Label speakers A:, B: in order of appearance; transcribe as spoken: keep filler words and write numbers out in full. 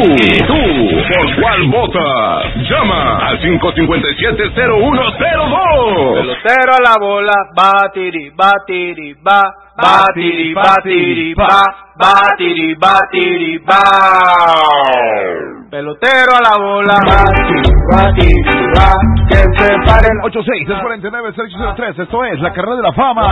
A: ¿Y tú? ¿Por cuál votas? Llama al cinco cinco siete cero uno cero dos.
B: Pelotero a la bola, batiri, batiri, ba, batiri, batiri, ba, batiri, batiri, ba. Pelotero a la bola, batiri, batiri, ba, que se pare.
C: ocho seis, tres cuatro nueve, seis cero tres, esto es la carrera de la fama.